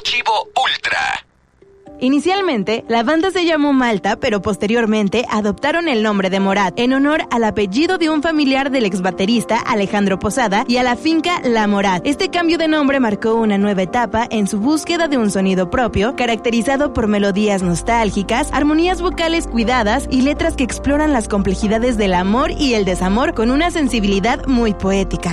Archivo Ultra. Inicialmente, la banda se llamó Malta, pero posteriormente adoptaron el nombre de Morat, en honor al apellido de un familiar del exbaterista Alejandro Posada y a la finca La Morat. Este cambio de nombre marcó una nueva etapa en su búsqueda de un sonido propio, caracterizado por melodías nostálgicas, armonías vocales cuidadas y letras que exploran las complejidades del amor y el desamor con una sensibilidad muy poética.